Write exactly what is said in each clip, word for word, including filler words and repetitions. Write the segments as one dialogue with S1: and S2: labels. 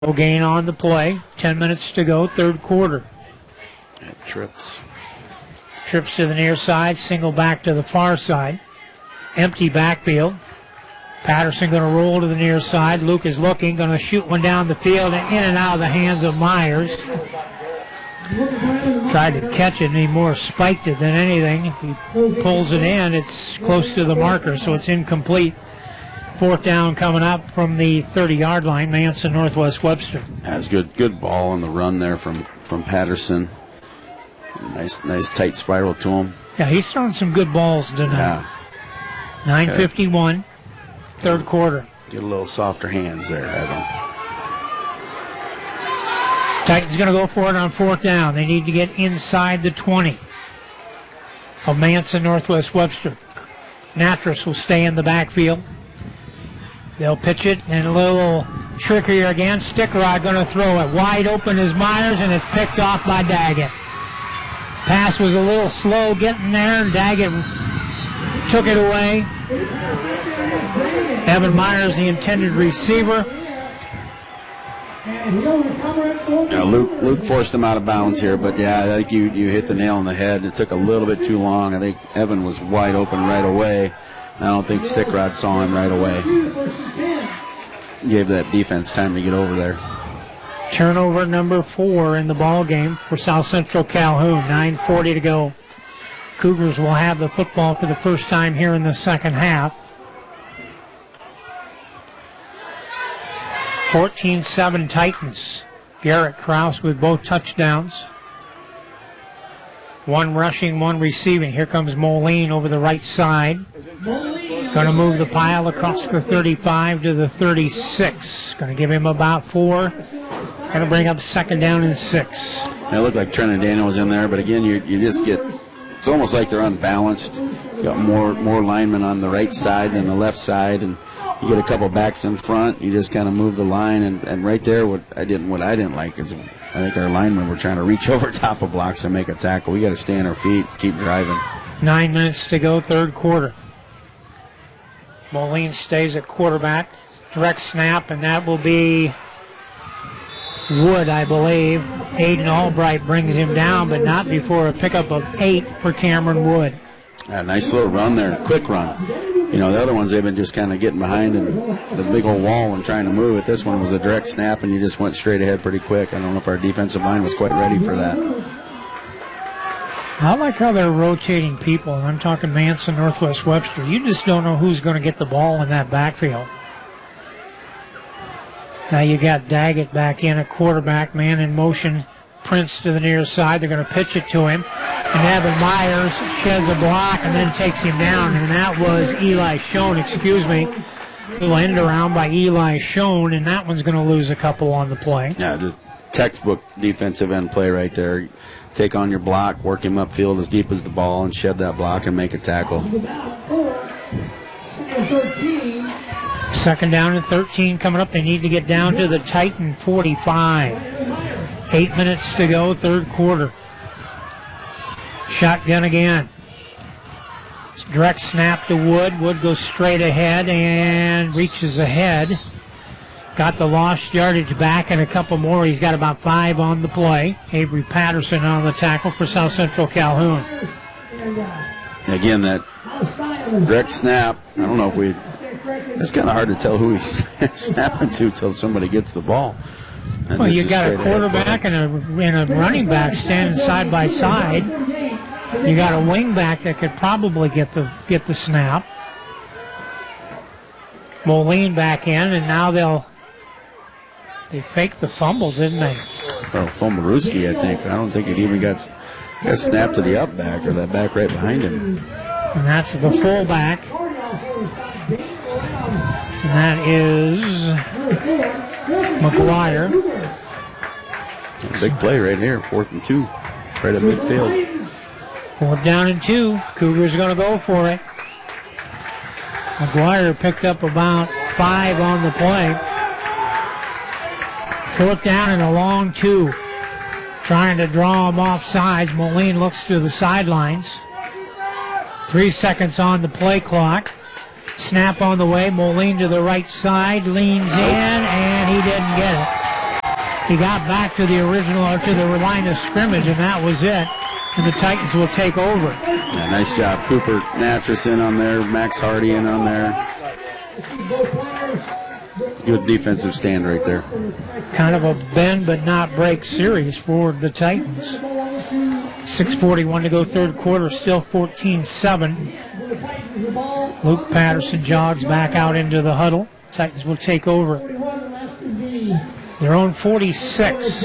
S1: No gain on the play. Ten minutes to go, third quarter.
S2: It trips.
S1: Trips to the near side, single back to the far side. Empty backfield. Patterson going to roll to the near side. Luke is looking, going to shoot one down the field and in and out of the hands of Myers. Tried to catch it and he more spiked it than anything. If he pulls it in, it's close to the marker, so it's incomplete. Fourth down coming up from the thirty-yard line, Manson Northwest Webster.
S2: That's good, good ball on the run there from, from Patterson. Nice, nice tight spiral to him.
S1: Yeah, he's throwing some good balls tonight.
S2: Yeah.
S1: nine fifty-one, third quarter.
S2: Get a little softer hands there, Evan.
S1: Titans going to go for it on fourth down. They need to get inside the twenty of Manson Northwest Webster. Natras will stay in the backfield. They'll pitch it, and a little trickier again. Stickrod going to throw it. Wide open is Myers, and it's picked off by Daggett. Pass was a little slow getting there, and Daggett took it away. Evan Myers, the intended receiver.
S2: Yeah, Luke Luke forced him out of bounds here, but yeah, I think you, you hit the nail on the head. It took a little bit too long. I think Evan was wide open right away. I don't think Stickrod saw him right away. Gave that defense time to get over there.
S1: Turnover number four in the ball game for South Central Calhoun. nine forty to go. Cougars will have the football for the first time here in the second half. fourteen seven Titans. Garrett Krause with both touchdowns. One rushing, one receiving. Here comes Moline over the right side. Going to move the pile across the thirty-five to the thirty-six. Going to give him about four. Going to bring up second down and six.
S2: It looked like Trenton Daniel was in there, but again, you you just get, it's almost like they're unbalanced. You got more more linemen on the right side than the left side, and you get a couple backs in front. You just kind of move the line, and, and right there, what I didn't what I didn't like is I think our linemen were trying to reach over top of blocks and make a tackle. We got to stay on our feet, keep driving.
S1: Nine minutes to go, third quarter. Moline stays at quarterback. Direct snap, and that will be Wood, I believe. Aiden Albright brings him down, but not before a pickup of eight for Cameron Wood.
S2: Yeah, nice little run there, quick run. You know, the other ones, they've been just kind of getting behind in the big old wall and trying to move it. This one was a direct snap, and you just went straight ahead pretty quick. I don't know if our defensive line was quite ready for that.
S1: I like how they're rotating people, and I'm talking Manson, Northwest Webster. You just don't know who's going to get the ball in that backfield. Now you got Daggett back in at quarterback, man in motion. Prince to the near side. They're going to pitch it to him. And Evan Myers sheds a block and then takes him down. And that was Eli Schoen, excuse me. A little end around by Eli Schoen, and that one's going to lose a couple on the play.
S2: Yeah, just textbook defensive end play right there. Take on your block, work him upfield as deep as the ball, and shed that block and make a tackle.
S1: Second down and thirteen coming up. They need to get down to the Titan forty-five. Eight minutes to go, third quarter. Shotgun again. Direct snap to Wood. Wood goes straight ahead and reaches ahead. Got the lost yardage back and a couple more. He's got about five on the play. Avery Patterson on the tackle for South Central Calhoun.
S2: Again, that direct snap, I don't know if we, it's kind of hard to tell who he's snapping to until somebody gets the ball. And
S1: well, you got a quarterback and a, and a running back standing side by side. You got a wing back that could probably get the get the snap. Moline back in, and now they'll they faked the fumble, didn't they?
S2: Well, Fomaruski, I think. I don't think it even got got snapped to the up back or that back right behind him.
S1: And that's the fullback. And that is McGuire.
S2: Big play right here, fourth and two, right at midfield.
S1: Fourth down and two. Cougars are going to go for it. McGuire picked up about five on the play. Fourth down and a long two. Trying to draw him off sides. Moline looks to the sidelines. Three seconds on the play clock. Snap on the way. Moline to the right side. Leans in, and he didn't get it. He got back to the original, or to the line of scrimmage, and that was it. And the Titans will take over.
S2: Yeah, nice job. Cooper Natras in on there. Max Hardy in on there. Good defensive stand right there.
S1: Kind of a bend but not break series for the Titans. six forty-one to go third quarter, still fourteen seven. Luke Patterson jogs back out into the huddle. Titans will take over their own forty-six.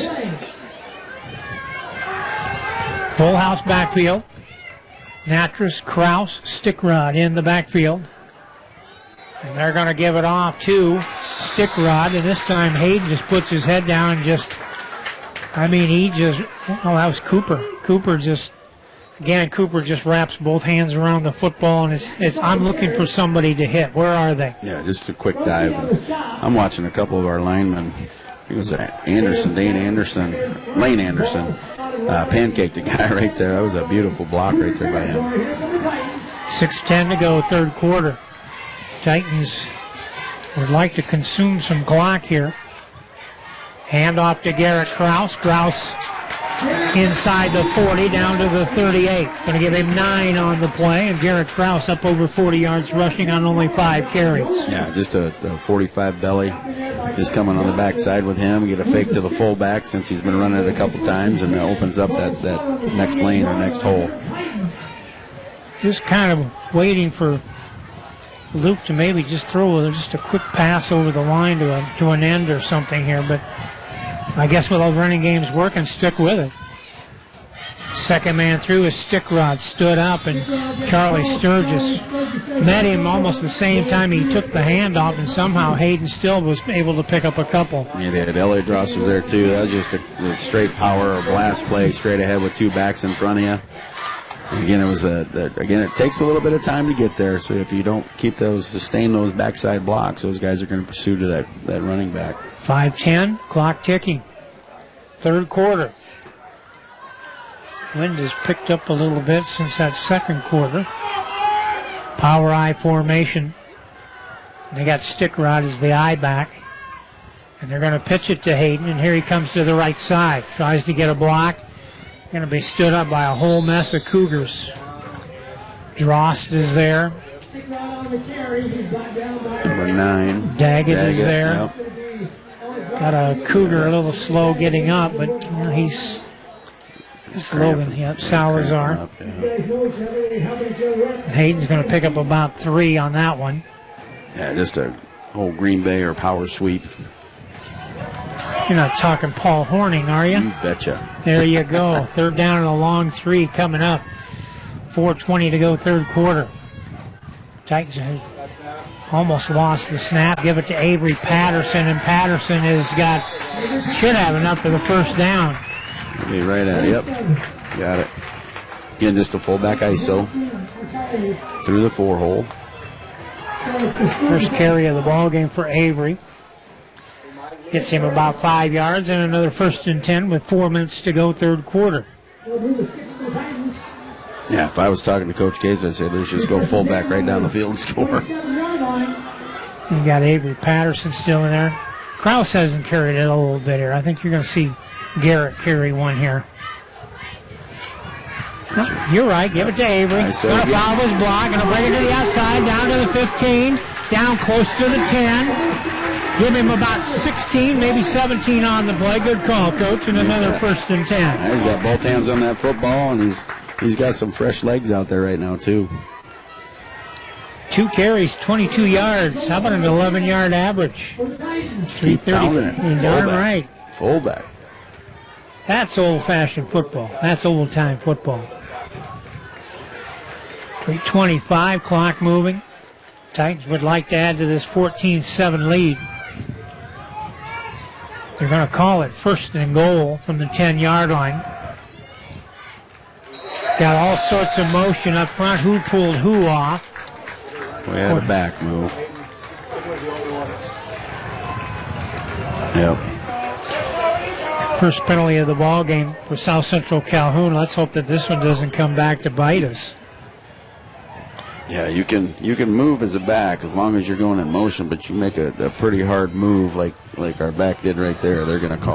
S1: Full house backfield. Natras, Kraus, Stickrod in the backfield. And they're going to give it off to Stickrod. And this time Hayden just puts his head down and just, I mean, he just, oh, that was Cooper. Cooper just, again, Cooper just wraps both hands around the football. And it's, it's I'm looking for somebody to hit. Where are they?
S2: Yeah, just a quick dive. I'm watching a couple of our linemen. It was Anderson, Dane Anderson, Lane Anderson. Uh, pancaked the guy right there. That was a beautiful block right there by him.
S1: six ten to go, third quarter. Titans would like to consume some clock here. Hand off to Garrett Kraus. Kraus inside the forty, down to the thirty-eight. Going to give him nine on the play, and Garrett Kraus up over forty yards rushing on only five carries.
S2: Yeah, just a, a forty-five belly. Just coming on the backside with him. Get a fake to the fullback since he's been running it a couple times, and it opens up that, that next lane or next hole.
S1: Just kind of waiting for Luke to maybe just throw just a quick pass over the line to a, to an end or something here, but I guess with all running games working, stick with it. Second man through is Stickrod, stood up, and Charlie Sturgis met him almost the same time he took the handoff, and somehow Hayden still was able to pick up a couple.
S2: Yeah, they had Elliot Dross was there too. That was just a, a straight power or blast play straight ahead with two backs in front of you. And again, it was a, a again it takes a little bit of time to get there. So if you don't keep those sustain those backside blocks, those guys are going to pursue to that that running back.
S1: five ten, clock ticking. Third quarter. Wind has picked up a little bit since that second quarter. Power I formation. They got Stickrod as the I back. And they're going to pitch it to Hayden, and here he comes to the right side. Tries to get a block. Going to be stood up by a whole mess of Cougars. Drost is there.
S2: Number nine.
S1: Daggett,
S2: Daggett
S1: is there.
S2: Yep.
S1: Got a Cougar a little slow getting up, but you know, he's... It's Logan, yep, Salazar.
S2: Up, yeah.
S1: Hayden's going to pick up about three on that one.
S2: Yeah, just a whole Green Bay or power sweep.
S1: You're not talking Paul Horning, are you?
S2: You betcha.
S1: There you go. Third down and a long three coming up. four twenty to go, third quarter. Titans have almost lost the snap. Give it to Avery Patterson, and Patterson has got, should have enough for the first down.
S2: Be right at it. Yep. Got it. Again, just a fullback I S O through the four hole.
S1: First carry of the ball game for Avery. Gets him about five yards, and another first and ten with four minutes to go, third quarter.
S2: Yeah, if I was talking to Coach Case, I'd say let's just go fullback right down the field and score.
S1: You got Avery Patterson still in there. Kraus hasn't carried it a little bit here. I think you're going to see Garrett carry one here. No, you're right. Give it to Avery. Going to follow his block. Going to bring it to the outside, down to the fifteen, down close to the ten. Give him about sixteen, maybe seventeen on the play. Good call, Coach, and another yeah. first and ten.
S2: Yeah, he's got both hands on that football, and he's he's got some fresh legs out there right now, too.
S1: Two carries, twenty-two yards. How about an eleven-yard average?
S2: Keep pounding it.
S1: You're darn right.
S2: Fullback.
S1: That's old-fashioned football. That's old-time football. three twenty-five, clock moving. Titans would like to add to this fourteen seven lead. They're going to call it first and goal from the ten-yard line. Got all sorts of motion up front. Who pulled who off?
S2: We had a back move. Yep.
S1: First penalty of the ball game for South Central Calhoun. Let's hope that this one doesn't come back to bite us.
S2: Yeah, you can you can move as a back as long as you're going in motion, but you make a, a pretty hard move like like our back did right there. They're going to call